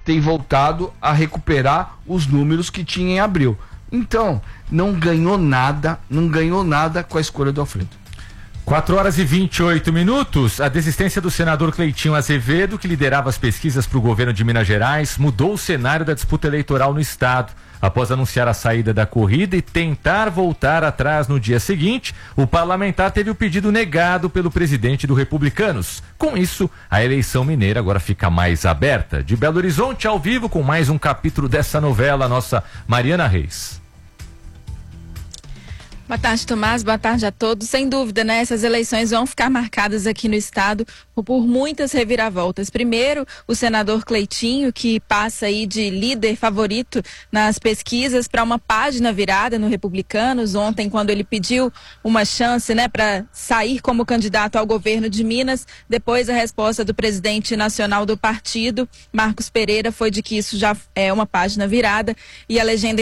tem voltado a recuperar os números que tinha em abril. Então, não ganhou nada com a escolha do Alfredo. 4h28. A desistência do senador Cleitinho Azevedo, que liderava as pesquisas para o governo de Minas Gerais, mudou o cenário da disputa eleitoral no estado. Após anunciar a saída da corrida e tentar voltar atrás no dia seguinte, o parlamentar teve o pedido negado pelo presidente do Republicanos. Com isso, a eleição mineira agora fica mais aberta. De Belo Horizonte, ao vivo, com mais um capítulo dessa novela, a nossa Mariana Reis. Boa tarde, Tomás. Boa tarde a todos. Sem dúvida, né? Essas eleições vão ficar marcadas aqui no estado por muitas reviravoltas. Primeiro, o senador Cleitinho, que passa aí de líder favorito nas pesquisas para uma página virada no Republicanos. Ontem, quando ele pediu uma chance, né, para sair como candidato ao governo de Minas, depois a resposta do presidente nacional do partido, Marcos Pereira, foi de que isso já é uma página virada e a legenda...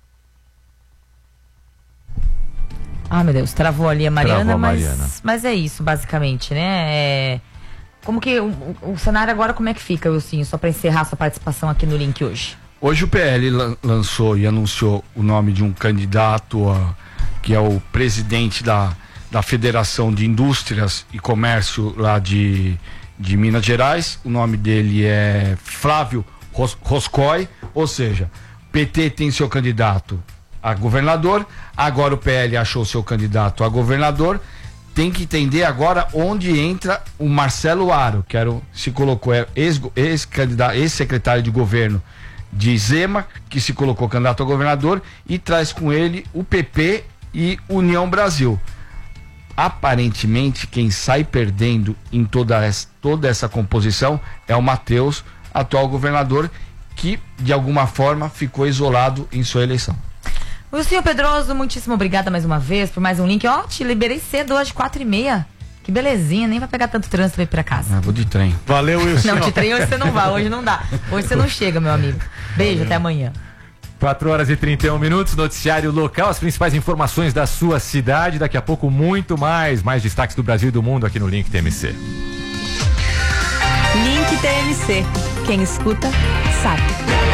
Ah, meu Deus, travou ali a Mariana, mas é isso, basicamente, né? Como que o cenário agora, como é que fica, Wilson? Só para encerrar sua participação aqui no link hoje. Hoje o PL lançou e anunciou o nome de um candidato que é o presidente da Federação de Indústrias e Comércio lá de Minas Gerais. O nome dele é Flávio Roscoe, ou seja, PT tem seu candidato a governador, agora o PL achou seu candidato a governador. Tem que entender agora onde entra o Marcelo Aro, que se colocou ex-secretário de governo de Zema, que se colocou candidato a governador, e traz com ele o PP e União Brasil. Aparentemente, quem sai perdendo em toda essa composição é o Matheus, atual governador, que de alguma forma ficou isolado em sua eleição. Wilson Pedroso, muitíssimo obrigada mais uma vez por mais um link. Te liberei cedo hoje, 4h30. Que belezinha, nem vai pegar tanto trânsito pra ir pra casa. Vou de trem. Valeu, Wilson. Não, de trem hoje você não vai, hoje não dá. Hoje você não chega, meu amigo. Beijo, até amanhã. 4h31, noticiário local, as principais informações da sua cidade. Daqui a pouco muito mais destaques do Brasil e do mundo aqui no Link TMC. Link TMC. Quem escuta, sabe.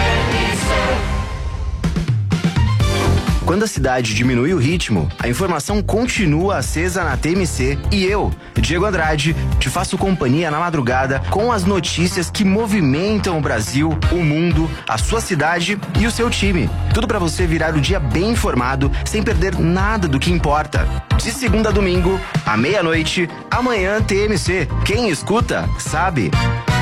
Quando a cidade diminui o ritmo, a informação continua acesa na TMC e eu, Diego Andrade, te faço companhia na madrugada com as notícias que movimentam o Brasil, o mundo, a sua cidade e o seu time. Tudo para você virar o dia bem informado, sem perder nada do que importa. De segunda a domingo, à meia-noite, amanhã TMC. Quem escuta, sabe.